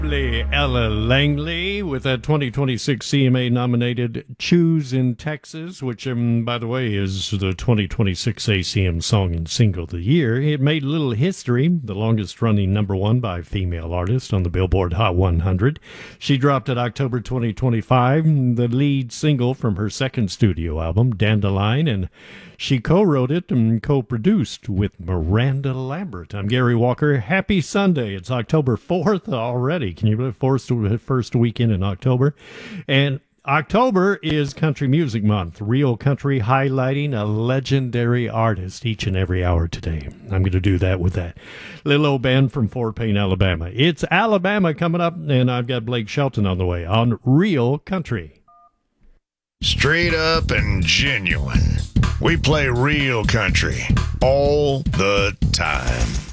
Ella Langley with that 2026 CMA-nominated Choose in Texas, which, by the way, is the 2026 ACM Song and Single of the Year. It made little history, the longest-running number one by a female artist on the Billboard Hot 100. She dropped in October 2025 the lead single from her second studio album, Dandelion, and she co-wrote it and co-produced with Miranda Lambert. I'm Gary Walker. Happy Sunday. It's October 4th already. Can you believe first weekend in October? And October is Country Music Month. Real Country highlighting a legendary artist each and every hour today. I'm going to do that with that little old band from Fort Payne, Alabama. It's Alabama coming up, and I've got Blake Shelton on the way on Real Country. Straight up and genuine. We play real country all the time.